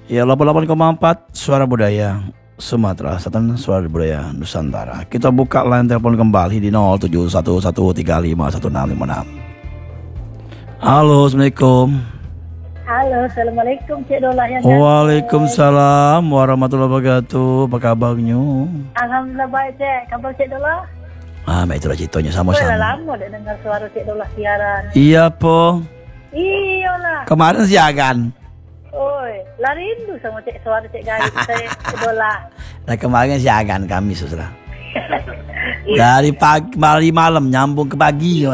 Ya 88,4 Suara Budaya Sumatera Selatan, Suara Budaya Nusantara. Kita buka line telepon kembali di 0711351656. Halo, Assalamualaikum. Halo, Assalamualaikum Cik Dola yang Waalaikumsalam warahmatullahi wabarakatuh. Apa kabarnya? Alhamdulillah baik Cik. Kabar Cik Dola? Baik, itulah ceritanya Dah sama-sama. lama dah dengar suara Cik Dola siaran. Iya po. Iyalah. Kemarin siaran. Oi, lah rindu sama Cik suara Cik Gali Cik Dola. Nah kemarin siaran kami susah. Dari pagi malam nyambung ke pagi.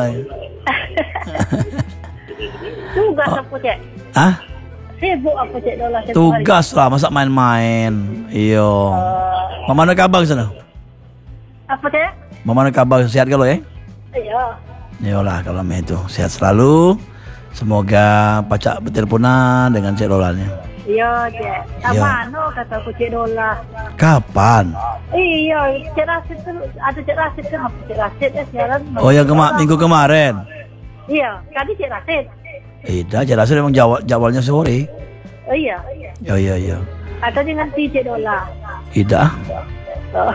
Tugas apa Cik? Hah? Sibuk apa Cik Dola? Tugas lah, masa main-main. Iyo. Mama ada kabar sana? Apa Cik? Mama ada kabar, sehat kalau ya? Iya. Iyalah kalau itu sehat selalu. Semoga pacak berteleponan dengan Cik Lola ni. Iya Cik. Tak Ya. mana kata aku Cik Dola. Kapan? Iya, Cik Rasid tu ada Cik Rasid kan? Apa Cik Rasid siaran? Oh yang minggu kemarin. Iya, tadi Cik Rasid. Tidak, Cik Rasul memang jawabnya sore. Oh iya. Iya. Atau dengan Cik Dola. Tidak. Oh.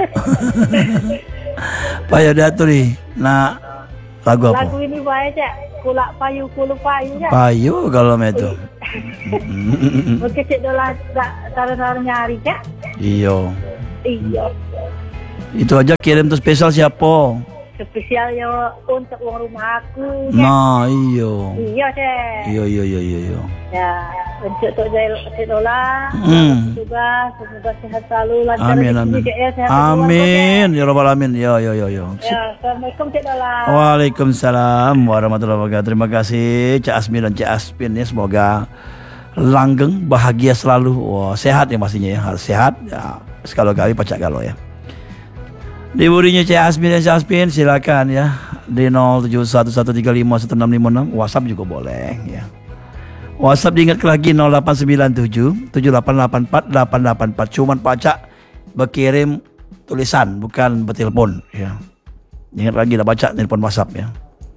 Payah dah tu ni. Nak lagu apa? Lagu ini baik Cik. Kulak payu kulu payu Cik. Payu kalau itu. Mungkin Cik Dola tak taruh nyari Cik. Iyo. Iya. Itu aja kirim tu spesial siapa? Spesialnya untuk uang rumah aku Cik. Nah, iyo. Iya Cik. Iyo. Ya, untuk Cik Dola. Juga semoga sehat selalu lancar. Amin. rezeki, Cik, ya, sehat Amin. Ya Rabbal Alamin. Yo. Ya, Assalamualaikum Cik Dola. Waalaikumsalam warahmatullahi wabarakatuh. Terima kasih Cik Asmi dan Cik Aspin ya. Semoga langgeng, bahagia selalu. Wah, sehat ya pastinya ya. Harus sehat. Ya, sekali-kali pacak galau ya. Diburinya Cik Asmi dan Cik Aspin silakan ya. Di 0711351656. WhatsApp juga boleh ya. WhatsApp diingat lagi 0897 7884 884. Cuman pacak berkirim tulisan bukan bertelepon ya. Ingat lagi dah baca telepon WhatsApp ya.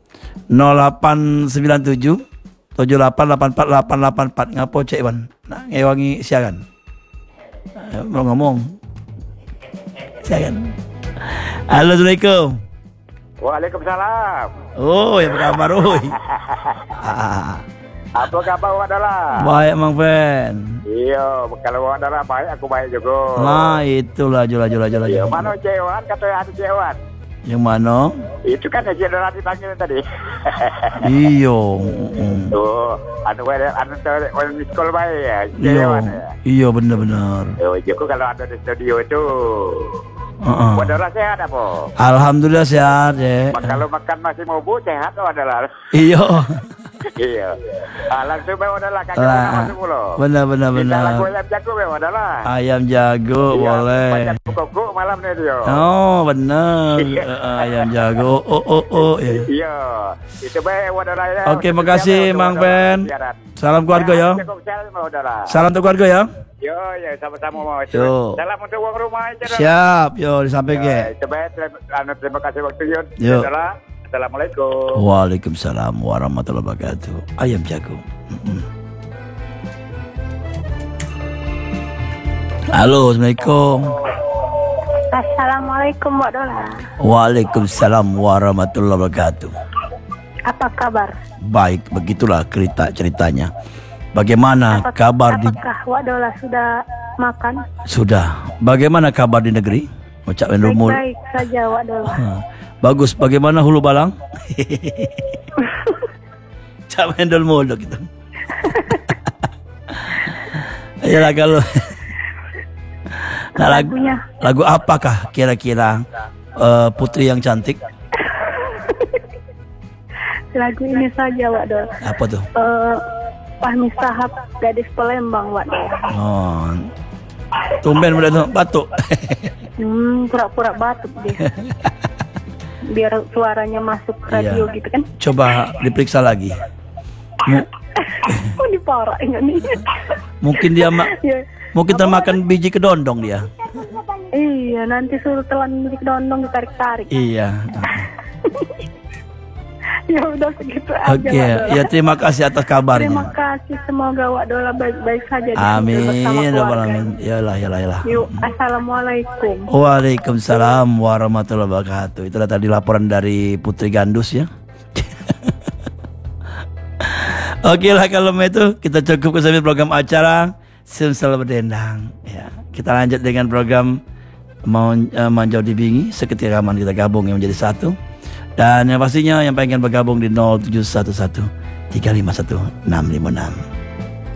0897 7884 884. Ngapo Cik Iwan? Nak ngewangi siaran. Belum ngomong. Siaran. Halo, Assalamualaikum. Waalaikumsalam. Oh, ya apa kabar oi? Apa kabar awak adalah? Baik Mang Fen. Iya, kalau awak adalah baik, aku baik juga. Nah, itulah jola. Iya, mana Cewan? Kata ada Cewan. Yang mana? Itu kan Cik Dola dipanggil tadi. Iyo. Oh, anu di sekolah baik ya, Cewan ya. Iya benar. Oh, Joko kalau ada di studio itu. Wadala sehat apa? Alhamdulillah sehat ya. Kalau makan masih mau bu sehat oh adalah. Iya. Iya. Langsung bawa adalah kagak masuk mulu. Benar. Lagu ayam jago bawa adalah. Ayam jago boleh. Banyak koko malam nih dia. Oh benar. Ayam jago. Oh. Iya. Itu baik wadala ya. Oke, makasih Mang Pen. Salam keluarga ya. Salam untuk keluarga ya. Yo, sama-sama mau. Yo. Salam untuk uang rumah aja. Siap, yo disampaikan. Terima kasih waktu Yo. Assalamualaikum. Waalaikumsalam warahmatullahi wabarakatuh. Ayam jago. Halo, Assalamualaikum. Assalamualaikum Mbak Dola. Waalaikumsalam warahmatullahi wabarakatuh. Apa kabar? Baik, begitulah ceritanya. Bagaimana kabar di... Apakah Mbak Dola sudah makan? Sudah. Bagaimana kabar di negeri? Ucap Wendumul. Baik saja Mbak Dola. Bagus. Bagaimana Hulu Balang? Ucap Wendumul gitu. Yalah kalau... Nah, lagu apakah kira-kira Putri yang Cantik? Lagu ini saja Mbak Dola. Apa tuh? Fahmi Sahab, Gadis Palembang Mbak Dola. Oh, tumben udah tuh batuk. Pura-pura batuk dia. Biar suaranya masuk radio gitu kan. Coba diperiksa lagi. Kok diparah nih? Mungkin dia mungkin termakan biji kedondong dia. Iya, nanti suruh telan biji kedondong ditarik-tarik. Iya. Ya udah segitu aja. Oke, Wak Dola. ya terima kasih atas kabarnya. Terima kasih, semoga Wak Dola baik-baik saja di sini bersama Amin. keluarga. Yalah. Yuk, assalamualaikum. Waalaikumsalam warahmatullahi wabarakatuh. Itulah tadi laporan dari Putri Gandus ya. Oke lah kalau itu kita cukup sampai program acara Simsel Berdendang. Ya, kita lanjut dengan program Manjau Dibingi. Seketika aman kita gabung yang menjadi satu. Dan yang pastinya yang pengen bergabung di 0711 351 656.